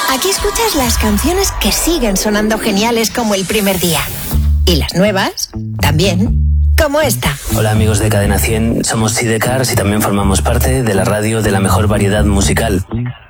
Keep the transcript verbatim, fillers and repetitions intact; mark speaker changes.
Speaker 1: Aquí escuchas las canciones que siguen sonando geniales como el primer día. Y las nuevas, también, como esta.
Speaker 2: Hola amigos de Cadena cien, somos Sidecars y también formamos parte de la radio de la mejor variedad musical.